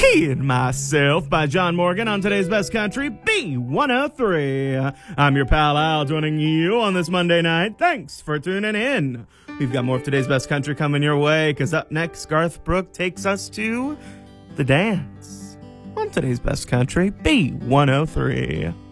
Kidding Myself by John Morgan on today's Best Country, B103. I'm your pal Al, joining you on this Monday night. Thanks for tuning in. We've got more of today's Best Country coming your way, because up next, Garth Brooks takes us to the dance on today's Best Country, B103.